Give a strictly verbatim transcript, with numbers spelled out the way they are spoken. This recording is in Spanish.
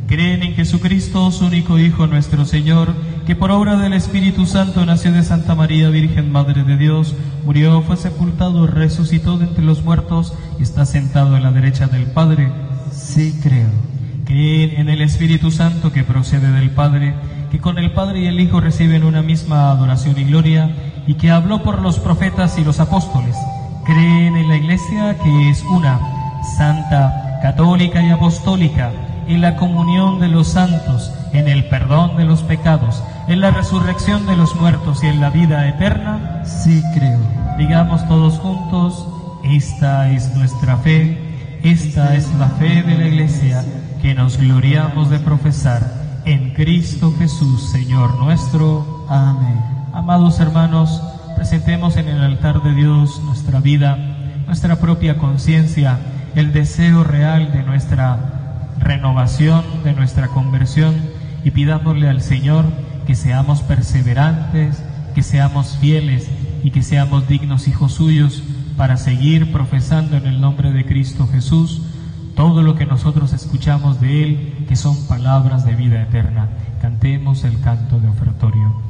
Creen en Jesucristo, su único Hijo, nuestro Señor, que por obra del Espíritu Santo nació de Santa María, Virgen Madre de Dios, murió, fue sepultado, resucitó de entre los muertos y está sentado a la derecha del Padre. Sí, creo. Creen en el Espíritu Santo que procede del Padre, que con el Padre y el Hijo reciben una misma adoración y gloria, y que habló por los profetas y los apóstoles. Creen en la Iglesia, que es una, santa, católica y apostólica, en la comunión de los santos, en el perdón de los pecados, en la resurrección de los muertos y en la vida eterna. Sí, creo. Digamos todos juntos: esta es nuestra fe, esta es la fe de la Iglesia, que nos gloriamos de profesar en Cristo Jesús, Señor nuestro. Amén. Amados hermanos, presentemos en el altar de Dios nuestra vida, nuestra propia conciencia, el deseo real de nuestra renovación, de nuestra conversión, y pidámosle al Señor que seamos perseverantes, que seamos fieles y que seamos dignos hijos suyos para seguir profesando en el nombre de Cristo Jesús todo lo que nosotros escuchamos de Él, que son palabras de vida eterna. Cantemos el canto de ofertorio.